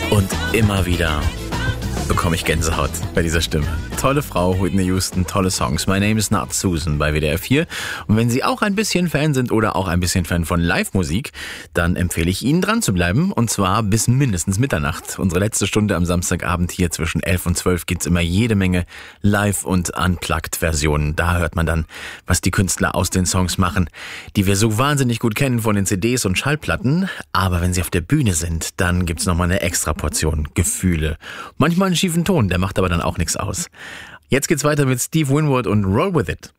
Und immer wieder bekomme ich Gänsehaut bei dieser Stimme. Tolle Frau, Whitney Houston, tolle Songs. My Name is Not Susan bei WDR 4. Und wenn Sie auch ein bisschen Fan sind oder auch ein bisschen Fan von Live-Musik, dann empfehle ich Ihnen dran zu bleiben. Und zwar bis mindestens Mitternacht. Unsere letzte Stunde am Samstagabend hier zwischen 11 und 12 gibt's immer jede Menge Live- und Unplugged-Versionen. Da hört man dann, was die Künstler aus den Songs machen, die wir so wahnsinnig gut kennen von den CDs und Schallplatten. Aber wenn sie auf der Bühne sind, dann gibt's nochmal eine extra Portion Gefühle. Manchmal einen schiefen Ton, der macht aber dann auch nichts aus. Jetzt geht's weiter mit Steve Winwood und Roll With It.